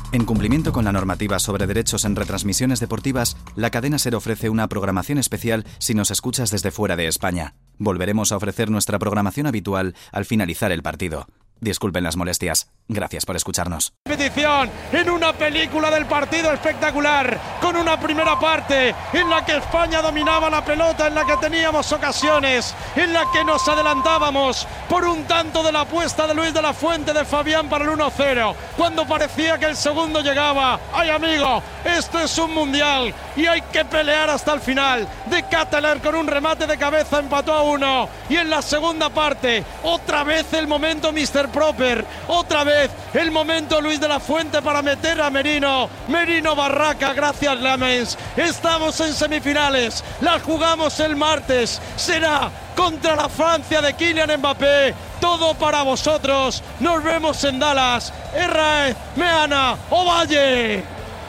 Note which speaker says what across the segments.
Speaker 1: En cumplimiento con la normativa sobre derechos en retransmisiones deportivas, la cadena SER ofrece una programación especial si nos escuchas desde fuera de España. Volveremos a ofrecer nuestra programación habitual al finalizar el partido. Disculpen las molestias. Gracias por escucharnos.
Speaker 2: Repetición en una película del partido espectacular, con una primera parte en la que España dominaba la pelota, en la que teníamos ocasiones, en la que nos adelantábamos por un tanto de la apuesta de Luis de la Fuente de Fabián para el 1-0, cuando parecía que el segundo llegaba. ¡Ay, amigo! Esto es un mundial y hay que pelear hasta el final. De Catteler con un remate de cabeza empató a 1, y en la segunda parte otra vez el momento Mr. Proper, otra vez el momento Luis de la Fuente para meter a Merino Barraca. Gracias, Lamens. Estamos en semifinales, las jugamos el martes, será contra la Francia de Kylian Mbappé. Todo para vosotros, nos vemos en Dallas. Erraez, Meana, Ovalle.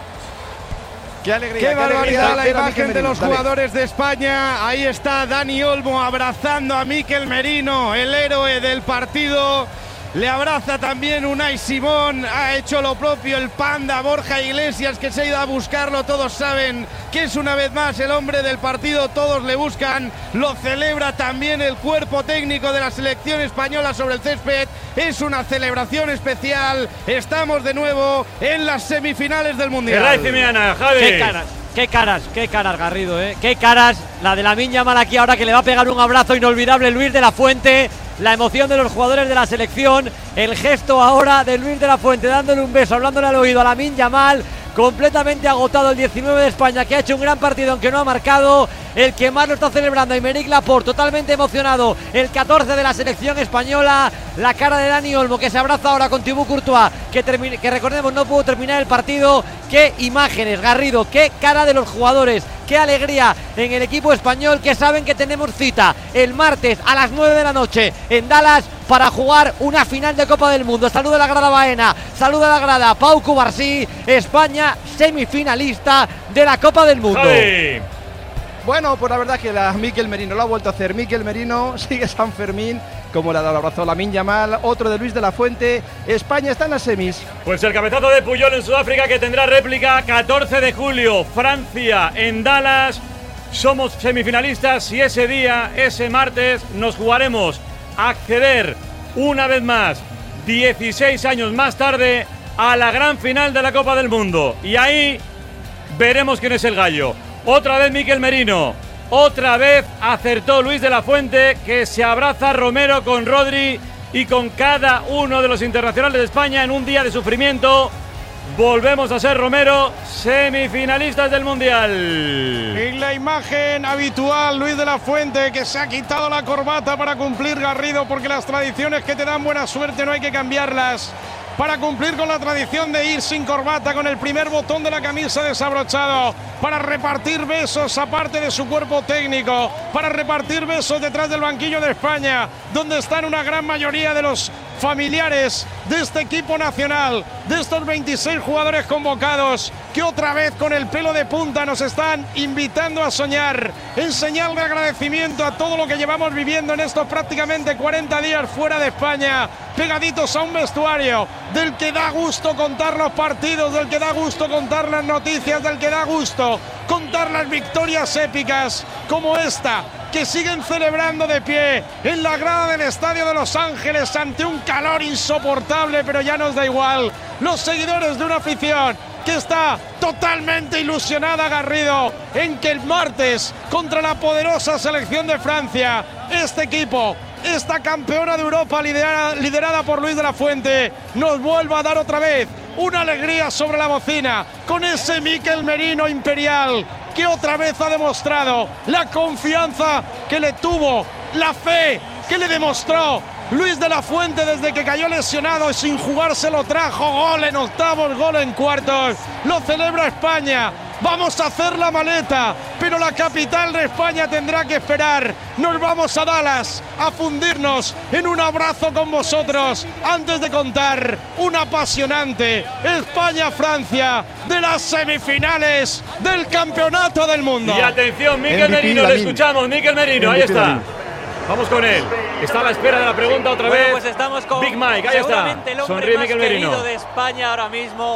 Speaker 3: ¡Qué alegría! ¡Qué barbaridad! La imagen de los jugadores de España. Ahí está Dani Olmo abrazando a Mikel Merino, el héroe del partido. Le abraza también Unai Simón, ha hecho lo propio el Panda, Borja Iglesias, que se ha ido a buscarlo. Todos saben que es una vez más el hombre del partido, todos le buscan. Lo celebra también el cuerpo técnico de la selección española sobre el césped. Es una celebración especial. Estamos de nuevo en las semifinales del Mundial.
Speaker 4: Javi. Qué caras, Garrido, ¿eh? Qué caras, la de Lamine Yamal aquí ahora, que le va a pegar un abrazo inolvidable Luis de la Fuente. La emoción de los jugadores de la selección, el gesto ahora de Luis de la Fuente dándole un beso, hablándole al oído a Lamine Yamal. Completamente agotado el 19 de España, que ha hecho un gran partido aunque no ha marcado. El que más lo está celebrando, Aymeric Laporte, totalmente emocionado. El 14 de la selección española. La cara de Dani Olmo, que se abraza ahora con Thibaut Courtois, que recordemos no pudo terminar el partido. Qué imágenes, Garrido, qué cara de los jugadores, qué alegría en el equipo español, que saben que tenemos cita el martes a las 9 de la noche en Dallas para jugar una final de Copa del Mundo. Saluda a la grada Baena, saluda a la grada Pau Cubarsí. España semifinalista de la Copa del Mundo.
Speaker 3: ¡Javi! Bueno, pues la verdad que Mikel Merino lo ha vuelto a hacer. Mikel Merino, sigue San Fermín, como le ha dado el abrazo a Lamine Yamal, otro de Luis de la Fuente. España está en las semis.
Speaker 5: Pues el cabezazo de Puyol en Sudáfrica, que tendrá réplica 14 de julio, Francia en Dallas. Somos semifinalistas y ese día, ese martes, nos jugaremos a acceder una vez más, 16 años más tarde, a la gran final de la Copa del Mundo. Y ahí veremos quién es el gallo. Otra vez Mikel Merino, otra vez acertó Luis de la Fuente, que se abraza Romero con Rodri y con cada uno de los internacionales de España en un día de sufrimiento. Volvemos a ser, Romero, semifinalistas del Mundial.
Speaker 2: En la imagen habitual, Luis de la Fuente, que se ha quitado la corbata para cumplir, Garrido, porque las tradiciones que te dan buena suerte no hay que cambiarlas. Para cumplir con la tradición de ir sin corbata, con el primer botón de la camisa desabrochado, para repartir besos aparte de su cuerpo técnico, para repartir besos detrás del banquillo de España, donde están una gran mayoría de los familiares de este equipo nacional, de estos 26 jugadores convocados, que otra vez con el pelo de punta nos están invitando a soñar, en señal de agradecimiento a todo lo que llevamos viviendo en estos prácticamente 40 días fuera de España, pegaditos a un vestuario del que da gusto contar los partidos, del que da gusto contar las noticias, del que da gusto contar las victorias épicas como esta, que siguen celebrando de pie en la grada del Estadio de Los Ángeles ante un calor insoportable, pero ya nos da igual. Los seguidores de una afición que está totalmente ilusionada, Garrido, en que el martes, contra la poderosa selección de Francia, este equipo, esta campeona de Europa liderada por Luis de la Fuente, nos vuelva a dar otra vez una alegría sobre la bocina, con ese Mikel Merino imperial, que otra vez ha demostrado la confianza que le tuvo, la fe que le demostró Luis de la Fuente desde que cayó lesionado y sin jugarse lo trajo. Gol en octavos, gol en cuartos. Lo celebra España. Vamos a hacer la maleta, pero la capital de España tendrá que esperar. Nos vamos a Dallas a fundirnos en un abrazo con vosotros antes de contar un apasionante España-Francia de las semifinales del Campeonato del Mundo.
Speaker 5: Y atención, Mikel Merino, le escuchamos, Mikel Merino, ahí está. Vamos con él. Está a la espera de la pregunta otra vez.
Speaker 4: Pues estamos con
Speaker 5: Big Mike, ahí está.
Speaker 4: El hombre más querido de España ahora mismo.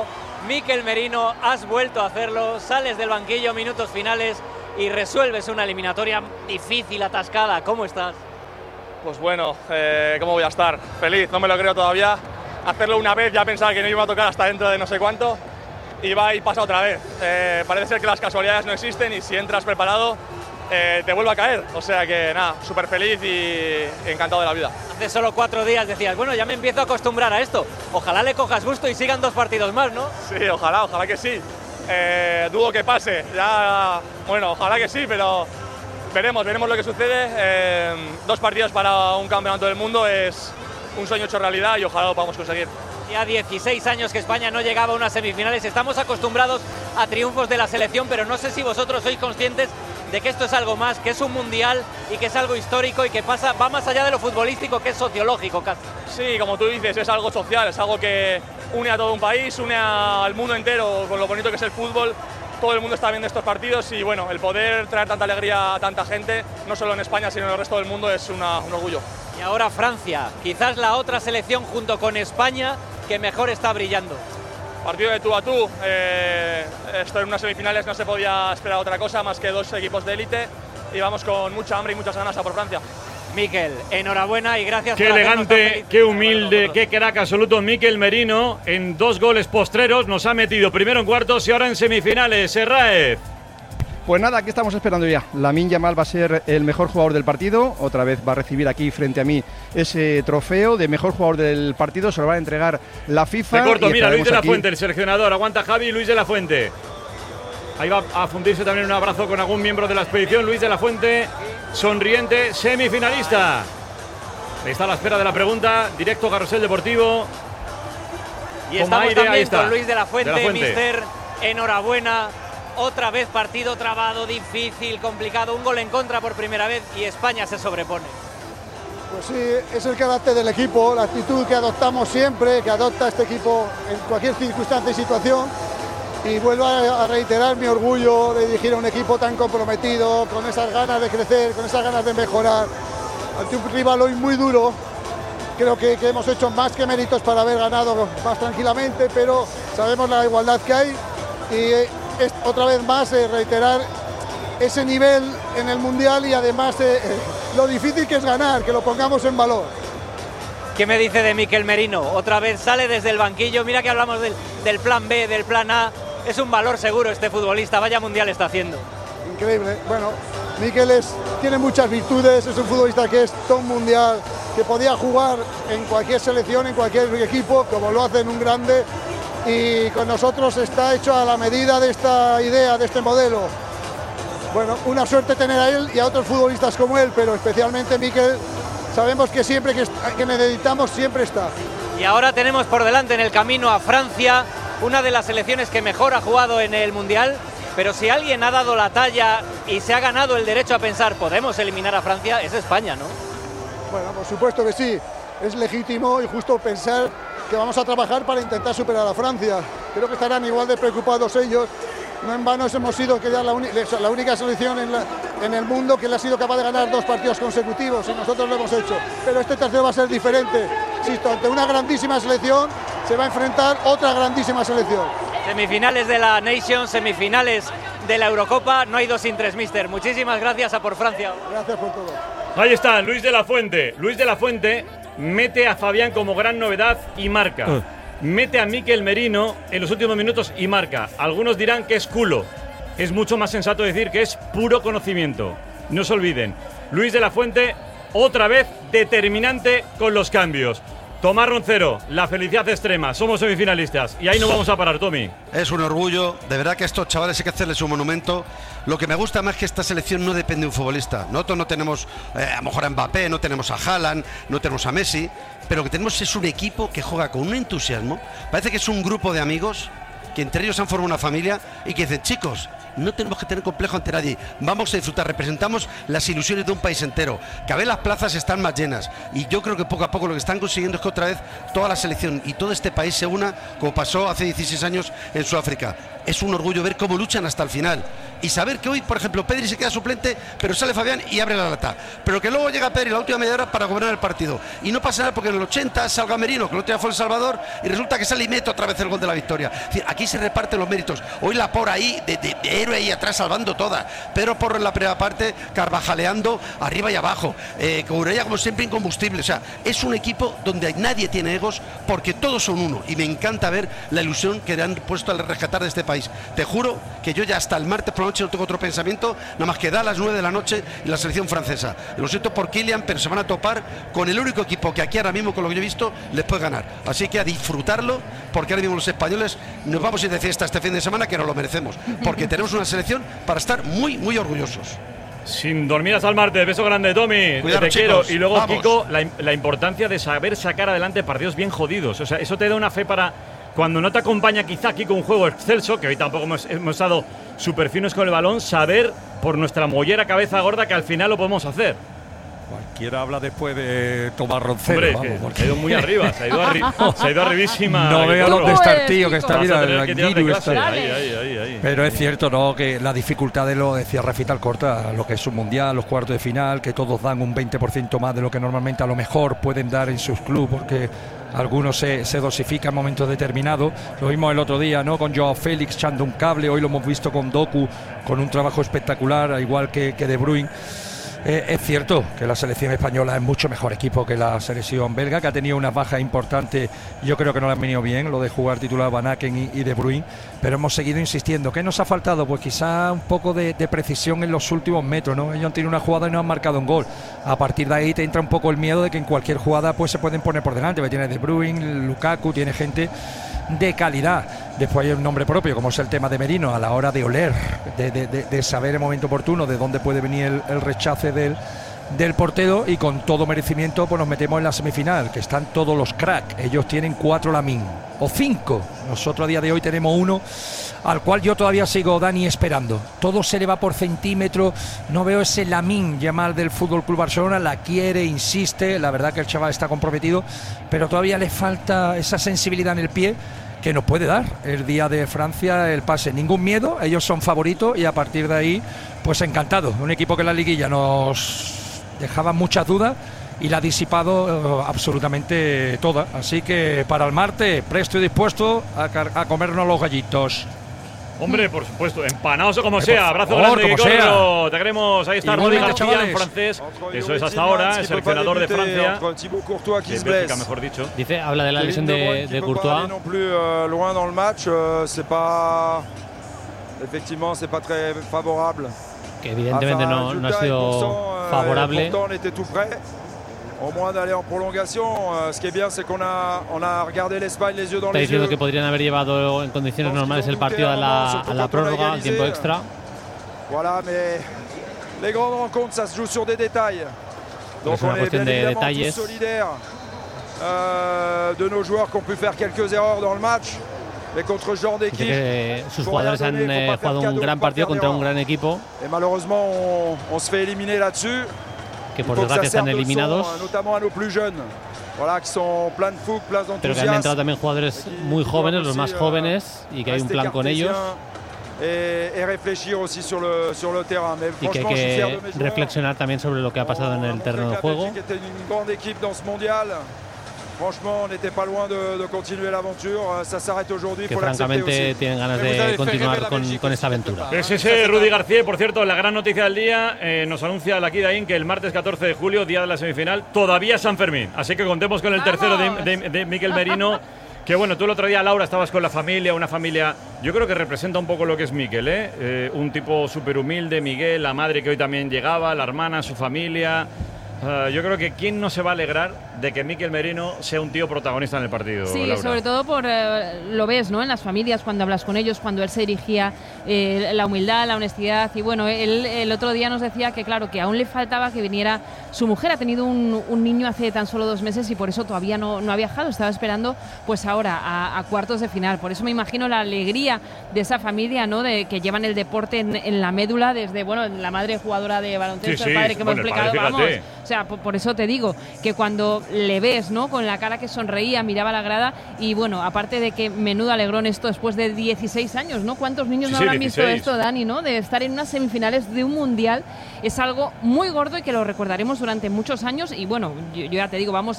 Speaker 4: Mikel Merino, has vuelto a hacerlo, sales del banquillo, minutos finales y resuelves una eliminatoria difícil, atascada. ¿Cómo estás?
Speaker 6: Pues bueno, ¿cómo voy a estar? Feliz, no me lo creo todavía. Hacerlo una vez, ya pensaba que no iba a tocar hasta dentro de no sé cuánto, y va y pasa otra vez. Parece ser que las casualidades no existen y si entras preparado, te vuelve a caer. O sea que nada, súper feliz y encantado de la vida.
Speaker 4: Hace solo 4 días decías, bueno, ya me empiezo a acostumbrar a esto. Ojalá le cojas gusto y sigan 2 partidos más, ¿no?
Speaker 6: Sí, ojalá que sí. Dudo que pase. Ya, bueno, ojalá que sí, pero veremos lo que sucede. 2 partidos para un campeonato del mundo es un sueño hecho realidad y ojalá lo podamos conseguir.
Speaker 4: Ya 16 años que España no llegaba a unas semifinales. Estamos acostumbrados a triunfos de la selección, pero no sé si vosotros sois conscientes de que esto es algo más, que es un mundial y que es algo histórico y que va más allá de lo futbolístico, que es sociológico casi.
Speaker 6: Sí, como tú dices, es algo social, es algo que une a todo un país, une al mundo entero con lo bonito que es el fútbol. Todo el mundo está viendo estos partidos y bueno, el poder traer tanta alegría a tanta gente, no solo en España sino en el resto del mundo, es un orgullo.
Speaker 4: Y ahora Francia, quizás la otra selección junto con España que mejor está brillando.
Speaker 6: Partido de tú a tú, esto en unas semifinales no se podía esperar otra cosa más que 2 equipos de élite y vamos con mucha hambre y muchas ganas a por Francia.
Speaker 4: Mikel, enhorabuena y gracias
Speaker 5: por elegante, qué humilde, qué crack absoluto Mikel Merino. En 2 goles postreros nos ha metido primero en cuartos y ahora en semifinales. Serraez.
Speaker 7: Pues nada, aquí estamos esperando ya. Lamine Yamal va a ser el mejor jugador del partido. Otra vez va a recibir aquí frente a mí ese trofeo de mejor jugador del partido. Se lo va a entregar la FIFA.
Speaker 5: Te corto, mira, Luis de la Fuente, el seleccionador. Aguanta Javi, Luis de la Fuente. Ahí va a fundirse también un abrazo con algún miembro de la expedición. Luis de la Fuente, sonriente, semifinalista. Está a la espera de la pregunta. Directo Carrusel Deportivo.
Speaker 4: Y estamos también con Luis de la Fuente. Mister, enhorabuena. Otra vez partido trabado, difícil, complicado, un gol en contra por primera vez y España se sobrepone.
Speaker 8: Pues sí, es el carácter del equipo, la actitud que adoptamos siempre, que adopta este equipo en cualquier circunstancia y situación. Y vuelvo a reiterar mi orgullo de dirigir a un equipo tan comprometido, con esas ganas de crecer, con esas ganas de mejorar. Ante un rival hoy muy duro, creo que hemos hecho más que méritos para haber ganado más tranquilamente, pero sabemos la igualdad que hay y otra vez más reiterar ese nivel en el Mundial y además lo difícil que es ganar, que lo pongamos en valor.
Speaker 4: ¿Qué me dice de Mikel Merino? Otra vez sale desde el banquillo, mira que hablamos del plan B, del plan A, es un valor seguro este futbolista, vaya Mundial está haciendo.
Speaker 8: Increíble, bueno, Mikel tiene muchas virtudes, es un futbolista que es todo un mundial, que podía jugar en cualquier selección, en cualquier equipo, como lo hace en un grande. Y con nosotros está hecho a la medida de esta idea, de este modelo. Bueno, una suerte tener a él y a otros futbolistas como él, pero especialmente Mikel, sabemos que siempre que necesitamos siempre está.
Speaker 4: Y ahora tenemos por delante en el camino a Francia, una de las selecciones que mejor ha jugado en el Mundial, pero si alguien ha dado la talla y se ha ganado el derecho a pensar podemos eliminar a Francia, es España, ¿no?
Speaker 8: Bueno, por supuesto que sí, es legítimo y justo pensar que vamos a trabajar para intentar superar a Francia. Creo que estarán igual de preocupados ellos. No en vano hemos sido la única selección en el mundo que le ha sido capaz de ganar 2 partidos consecutivos y nosotros lo hemos hecho. Pero este tercero va a ser diferente. Insisto, ante una grandísima selección se va a enfrentar otra grandísima selección.
Speaker 4: Semifinales de la Nations, semifinales de la Eurocopa, no hay 2 sin 3, mister. Muchísimas gracias a por Francia.
Speaker 8: Gracias por todo.
Speaker 5: Ahí está, Luis de la Fuente. Luis de la Fuente mete a Fabián como gran novedad y marca. Mete a Mikel Merino en los últimos minutos y marca. Algunos dirán que es culo. Es mucho más sensato decir que es puro conocimiento. No se olviden. Luis de la Fuente, otra vez determinante con los cambios. Tomás Roncero, la felicidad extrema. Somos semifinalistas y ahí no vamos a parar, Tommy.
Speaker 9: Es un orgullo. De verdad que a estos chavales hay que hacerles un monumento. Lo que me gusta más es que esta selección no depende de un futbolista. Nosotros no tenemos a lo mejor a Mbappé, no tenemos a Haaland, no tenemos a Messi, pero lo que tenemos es un equipo que juega con un entusiasmo. Parece que es un grupo de amigos que entre ellos han formado una familia y que dicen, chicos, no tenemos que tener complejo ante nadie, vamos a disfrutar, representamos las ilusiones de un país entero. Cada vez las plazas están más llenas y yo creo que poco a poco lo que están consiguiendo es que otra vez toda la selección y todo este país se una, como pasó hace 16 años en Sudáfrica. Es un orgullo ver cómo luchan hasta el final y saber que hoy, por ejemplo, Pedri se queda suplente, pero sale Fabián y abre la lata, pero que luego llega Pedri la última media hora para gobernar el partido, y no pasa nada porque en el 80 salga Merino, que el otro día fue El Salvador, y resulta que sale y mete otra vez el gol de la victoria. Es decir, aquí se reparten los méritos. Hoy la por ahí de héroe ahí atrás salvando todas, Pedro Porro en la primera parte carvajaleando arriba y abajo, Cucurella como siempre incombustible. O sea, es un equipo donde nadie tiene egos porque todos son uno, y me encanta ver la ilusión que le han puesto al rescatar de este país. Te juro que yo ya hasta el martes por la noche no tengo otro pensamiento, nada más que da a las 9 de la noche y la selección francesa. Lo siento por Kylian, pero se van a topar con el único equipo que aquí ahora mismo, con lo que yo he visto, les puede ganar. Así que a disfrutarlo, porque ahora mismo los españoles nos vamos a ir de fiesta este fin de semana, que nos lo merecemos, porque tenemos una selección para estar muy, muy orgullosos.
Speaker 5: Sin dormir hasta el martes. Beso grande, Tommy.
Speaker 9: Cuidado,
Speaker 5: te
Speaker 9: chicos.
Speaker 5: quiero. Y luego,
Speaker 9: Vamos.
Speaker 5: Kiko, la importancia de saber sacar adelante partidos bien jodidos. O sea, eso te da una fe para cuando no te acompaña quizá aquí con un juego excelso, que hoy tampoco hemos estado súper finos con el balón, saber por nuestra mollera cabeza gorda que al final lo podemos hacer.
Speaker 10: Cualquiera habla después de Tomás Roncero.
Speaker 5: Hombre, se ha ido muy arriba, se ha ido arribísima.
Speaker 10: No veo dónde está el tío que está
Speaker 5: Vas a
Speaker 10: mira,
Speaker 5: tener que tirar de
Speaker 10: Guiru
Speaker 5: clase.
Speaker 10: está.
Speaker 5: Ahí.
Speaker 10: Pero es cierto, ¿no?, que la dificultad de lo decía Rafa Alcorta, lo que es un mundial, los cuartos de final, que todos dan un 20% más de lo que normalmente a lo mejor pueden dar en sus clubes, porque algunos se dosifican en momentos determinados. Lo vimos el otro día, ¿no?, con Joao Félix echando un cable, hoy lo hemos visto con Doku, con un trabajo espectacular, igual que De Bruyne. Es cierto que la selección española es mucho mejor equipo que la selección belga, que ha tenido unas bajas importantes. Yo creo que no le han venido bien lo de jugar titular Van Aken y De Bruyne, pero hemos seguido insistiendo. ¿Qué nos ha faltado? Pues quizá un poco de precisión en los últimos metros, ¿no? Ellos han tenido una jugada y no han marcado un gol. A partir de ahí te entra un poco el miedo de que en cualquier jugada pues se pueden poner por delante. Tiene De Bruyne, Lukaku, tiene gente de calidad. Después hay un nombre propio, como es el tema de Merino, a la hora de oler, de saber el momento oportuno de dónde puede venir el rechace del portero, y con todo merecimiento pues nos metemos en la semifinal, que están todos los cracks. Ellos tienen 4 Lamine o 5, nosotros a día de hoy tenemos 1, al cual yo todavía sigo, Dani, esperando. Todo se le va por centímetro, no veo ese Lamine Yamal del FC Barcelona, la quiere, insiste, la verdad que el chaval está comprometido, pero todavía le falta esa sensibilidad en el pie que nos puede dar el día de Francia el pase. Ningún miedo, ellos son favoritos, y a partir de ahí pues encantado. Un equipo que en la liguilla nos dejaba muchas dudas y la ha disipado absolutamente toda. Así que para el martes, presto y dispuesto a comernos los gallitos.
Speaker 5: Hombre, por supuesto, empanados o como sea. Abrazo grande, Gordo. Te queremos. Ahí está Rudy García, en francés. Eso es hasta ahora, el seleccionador de Francia. De Bélgica, mejor dicho.
Speaker 4: Dice, habla de la lesión de Courtois.
Speaker 11: loin dans le match, c'est pas effectivement c'est pas très favorable.
Speaker 4: Que evidentemente no ha sido favorable.
Speaker 11: Au moins d'aller en prolongation, ce qui est bien c'est qu'on a regardé l'Espagne les yeux dans
Speaker 4: Está
Speaker 11: les
Speaker 4: diciendo
Speaker 11: yeux.
Speaker 4: que podrían haber llevado en condiciones normales el partido a la prórroga, al tiempo extra.
Speaker 11: Voilà, mais les grandes rencontres, ça se joue sur des détails. Donc
Speaker 4: Es una
Speaker 11: on est
Speaker 4: cuestión
Speaker 11: bien
Speaker 4: de
Speaker 11: évidemment
Speaker 4: detalles.
Speaker 11: tous solidaires de nos joueurs qui ont pu faire quelques erreurs dans le match. Mais contre ce genre
Speaker 4: Dice
Speaker 11: d'équipe,
Speaker 4: que sus jugadores han jugado un gran partido contra un gran equipo,
Speaker 11: et malheureusement on se fait éliminer là-dessus.
Speaker 4: que por desgracia están eliminados,
Speaker 11: notamment à nos plus jeunes. Voilà, qui sont plein de fougue, plein
Speaker 4: pero que han entrado
Speaker 11: d'enthousiasme.
Speaker 4: también jugadores muy jóvenes, los más jóvenes, y que hay un plan con ellos,
Speaker 11: Et réfléchir aussi sur le terrain. Mais
Speaker 4: y que hay
Speaker 11: franchement, je suis fier de
Speaker 4: que
Speaker 11: mes joueurs.
Speaker 4: reflexionar también sobre lo que ha pasado en el terreno de juego.
Speaker 11: Qui était une grande équipe dans ce mondial. Franchement, on n'était pas loin de continuer l'aventure. Ça s'arrête aujourd'hui.
Speaker 4: Que
Speaker 11: Faut l'accepter
Speaker 4: francamente
Speaker 11: aussi.
Speaker 4: tienen ganas de continuar con esta aventura.
Speaker 5: Es ese Rudy García. Por cierto, la gran noticia del día nos anuncia la Kidain que el martes 14 de julio, día de la semifinal, todavía es San Fermín. Así que contemos con el tercero de Mikel Merino. Que bueno, tú el otro día, Laura, estabas con la familia, una familia, yo creo que representa un poco lo que es Mikel, ¿eh? Un tipo súper humilde, Miguel, la madre que hoy también llegaba, la hermana, su familia. Yo creo que quién no se va a alegrar de que Mikel Merino sea un tío protagonista en el partido.
Speaker 12: Sí,
Speaker 5: Laura.
Speaker 12: sobre todo por lo ves, ¿no? En las familias, cuando hablas con ellos, cuando él se dirigía, la humildad, la honestidad. Y bueno, él el otro día nos decía que claro, que aún le faltaba que viniera su mujer. Ha tenido un niño hace tan solo 2 meses y por eso todavía no ha viajado. Estaba esperando pues ahora a cuartos de final. Por eso me imagino la alegría de esa familia, ¿no? De que llevan el deporte en la médula desde, bueno, la madre jugadora de baloncesto,
Speaker 5: Sí,
Speaker 12: el padre que hemos
Speaker 5: bueno, el
Speaker 12: explicado,
Speaker 5: padre,
Speaker 12: vamos.
Speaker 5: fíjate.
Speaker 12: O sea, por eso te digo que cuando le ves, ¿no? Con la cara que sonreía, miraba la grada y bueno, aparte de que menudo alegrón esto después de 16 años, ¿no? ¿Cuántos niños no habrán visto esto, Dani, ¿no? De estar en unas semifinales de un mundial, es algo muy gordo y que lo recordaremos durante muchos años y bueno, yo ya te digo, vamos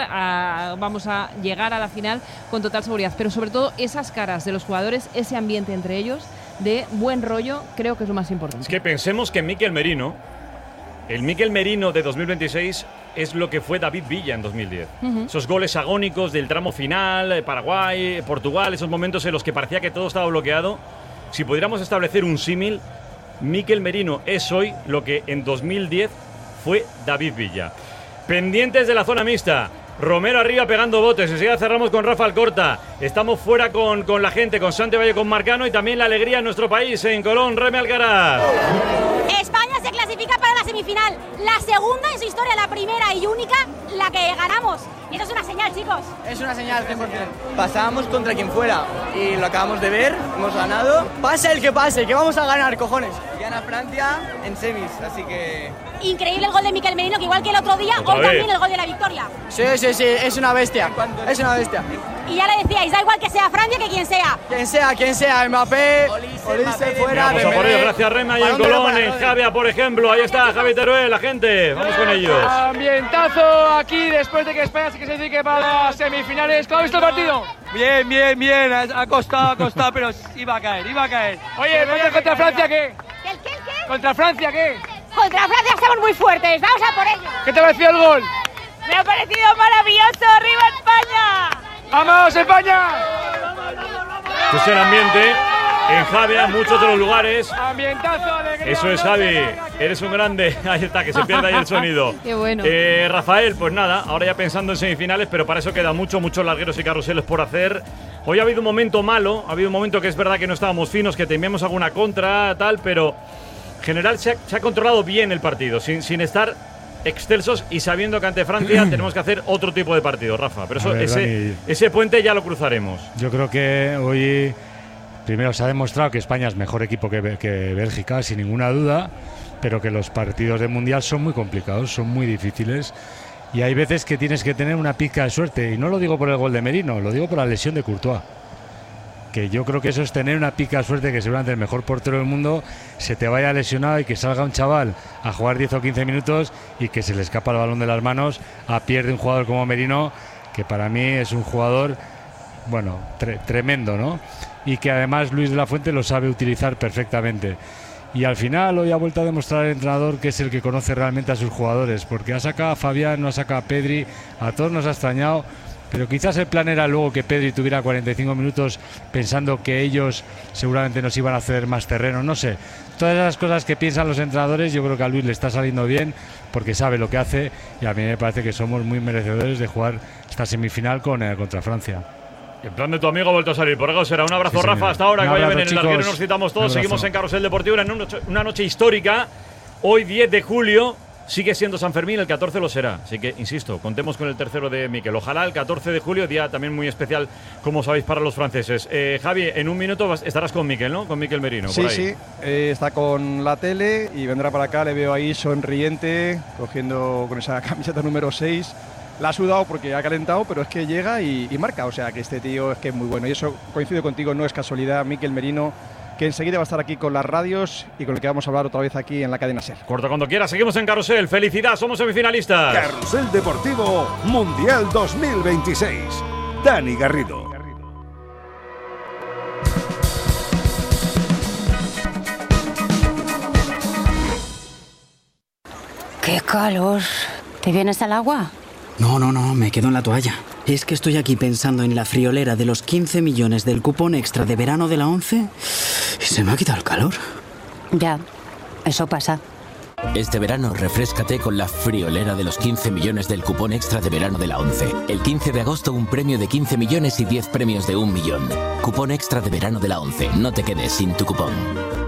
Speaker 12: a llegar a la final con total seguridad, pero sobre todo esas caras de los jugadores, ese ambiente entre ellos de buen rollo, creo que es lo más importante.
Speaker 5: Es que pensemos que Mikel Merino, el Mikel Merino de 2026 es lo que fue David Villa en 2010. Esos goles agónicos del tramo final, Paraguay, Portugal, esos momentos en los que parecía que todo estaba bloqueado. Si pudiéramos establecer un símil, Mikel Merino es hoy lo que en 2010 fue David Villa. Pendientes de la zona mixta. Romero arriba pegando botes. Enseguida cerramos con Rafa Alcorta. Estamos fuera con la gente, con Santi Valle, con Marcano y también la alegría en nuestro país, en Colón. Reme Alcaraz.
Speaker 13: España se clasifica para la semifinal. La segunda en su historia, la primera y única, la que ganamos. Y eso es una señal, chicos.
Speaker 14: Es una señal 100%. Pasábamos contra quien fuera y lo acabamos de ver, hemos ganado. Pase el que pase, que vamos a ganar, cojones. Gana Francia en semis, así que...
Speaker 13: Increíble el gol de Mikel Merino, que igual que el otro día, hoy también el gol de la victoria.
Speaker 14: Sí, es una bestia, es una bestia.
Speaker 13: Y ya le decíais, da igual que sea Francia que quien sea.
Speaker 14: Quien sea, Mbappé, Olise fuera.
Speaker 5: Vamos a por ello, gracias Rema y en Colón, en Javia, por ejemplo. Ahí está Javi Teruel, la gente. Vamos con ellos.
Speaker 15: Ambientazo aquí después de que España se clasifique para las semifinales. ¿Cómo ha visto el partido?
Speaker 14: Bien. Ha costado, pero iba a caer.
Speaker 15: Oye, ¿contra Francia qué?
Speaker 13: ¿Qué?
Speaker 15: ¿Contra Francia qué?
Speaker 13: Contra Francia estamos muy fuertes, vamos a por ello.
Speaker 15: ¿Qué te ha parecido el gol?
Speaker 13: Me ha parecido maravilloso, ¡arriba España!
Speaker 15: ¡Vamos, España!
Speaker 5: Este es el ambiente en Javia, muchos de los lugares.
Speaker 15: Ambientazo, alegría.
Speaker 5: Eso es, Javi, eres un grande. Ahí está, que se pierda ahí el sonido.
Speaker 12: Qué bueno.
Speaker 5: Rafael, pues nada, ahora ya pensando en semifinales, pero para eso queda muchos largueros y carruseles por hacer. Hoy ha habido un momento malo, ha habido un momento que es verdad que no estábamos finos, que temíamos alguna contra, tal, pero en general se ha controlado bien el partido, sin estar excelsos y sabiendo que ante Francia tenemos que hacer otro tipo de partido, Rafa. Pero eso, ese puente ya lo cruzaremos.
Speaker 16: Yo creo que hoy primero se ha demostrado que España es mejor equipo que Bélgica, sin ninguna duda, pero que los partidos de Mundial son muy complicados, son muy difíciles y hay veces que tienes que tener una pizca de suerte, y no lo digo por el gol de Merino, lo digo por la lesión de Courtois, que yo creo que eso es tener una pica de suerte, que seguramente el mejor portero del mundo se te vaya lesionado y que salga un chaval a jugar 10 o 15 minutos y que se le escapa el balón de las manos a pie de un jugador como Merino, que para mí es un jugador, bueno, tremendo, ¿no? Y que además Luis de la Fuente lo sabe utilizar perfectamente. Y al final hoy ha vuelto a demostrar el entrenador que es el que conoce realmente a sus jugadores, porque ha sacado a Fabián, no ha sacado a Pedri, a todos nos ha extrañado. Pero quizás el plan era luego que Pedri tuviera 45 minutos pensando que ellos seguramente nos iban a hacer más terreno, no sé. Todas esas cosas que piensan los entrenadores, yo creo que a Luis le está saliendo bien porque sabe lo que hace y a mí me parece que somos muy merecedores de jugar esta semifinal contra Francia.
Speaker 5: El plan de tu amigo ha vuelto a salir. Por algo será. Un abrazo, sí, Rafa, hasta ahora. Que vaya bien en el larguero. Nos citamos todos. Seguimos en Carrusel Deportivo en una noche histórica. Hoy 10 de julio. Sigue siendo San Fermín, el 14 lo será. Así que, insisto, contemos con el tercero de Mikel. Ojalá el 14 de julio, día también muy especial, como sabéis, para los franceses. Javi, en un minuto estarás con Mikel, ¿no? Con Mikel Merino.
Speaker 7: Sí, sí. Está con la tele y vendrá para acá. Le veo ahí sonriente, cogiendo con esa camiseta número 6. La ha sudado porque ha calentado, pero es que llega y marca. O sea, que este tío es que es muy bueno. Y eso, coincido contigo, no es casualidad. Mikel Merino, que enseguida va a estar aquí con las radios y con el que vamos a hablar otra vez aquí en la cadena SER.
Speaker 5: Corta cuando quiera, seguimos en Carrusel. ¡Felicidad! Somos semifinalistas.
Speaker 17: Carrusel Deportivo Mundial 2026. Dani Garrido.
Speaker 18: ¡Qué calor! ¿Te vienes al agua?
Speaker 19: No, me quedo en la toalla. Es que estoy aquí pensando en la friolera de los 15 millones del cupón extra de verano de la 11 y se me ha quitado el calor.
Speaker 18: Ya, eso pasa.
Speaker 20: Este verano refréscate con la friolera de los 15 millones del cupón extra de verano de la 11. El 15 de agosto un premio de 15 millones y 10 premios de 1 millón. Cupón extra de verano de la 11. No te quedes sin tu cupón.